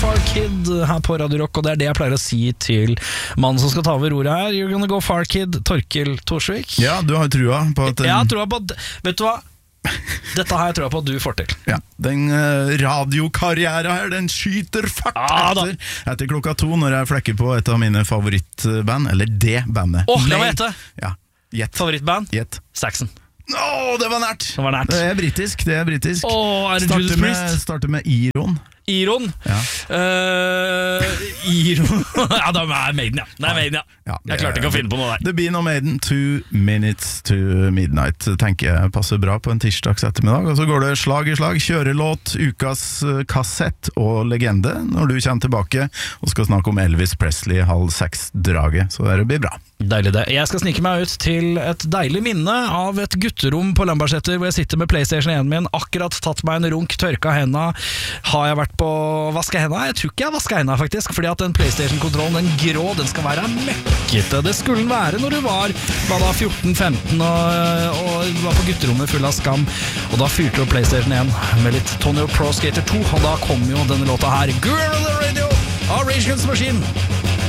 far kid her på Radio Rock, og det det jeg pleier å si til mannen som skal ta over ordet her. You're gonna go far kid, Torkel Torsvik. Ja, du har trua på at Jeg har trua på at, vet du hva? Dette har jeg trua på at du får til. Ja, den radiokarrieren her, den skyter fart etter klokka 2 når jeg flekker på et av mine favorittband, eller det bandet. La meg gjette. Ja, gjett. Favorittband? Gjett. Saxon. Det var nært. Det var nært. Det er britisk. Er det Judas Priest? Starter med Iron. Iron? Ja. Iron. Ja, det er Maiden, ja. Det er Maiden, ja. Jeg klarte ikke å finne på noe der. Det blir noe Maiden. 2 minutes to midnight tenker jeg passer bra på en tirsdags ettermiddag. Og så går det slag i slag. Kjørelåt, ukas kassett og legende når du kommer tilbake og skal snakke om Elvis Presley 5:30-draget. Så det blir bra. Deilig det. Jeg skal snike meg ut til et deilig minne av et gutterom på Lambertseter hvor jeg sitter med PlayStation 1 min, akkurat tatt meg en runk, tørka henda. Har jeg vært på vaske henda? Jeg tror ikke jeg vaska henda faktisk, fordi at den PlayStation-kontrollen, den grå, den skal være møkkete. Det skulle den være når du var 14-15 og var på gutterommet full av skam. Og da fyrte opp PlayStation 1 med litt Tony Hawk Pro Skater 2, og da kom jo denne låta her, Girl on the Radio av Rage Against the Machine.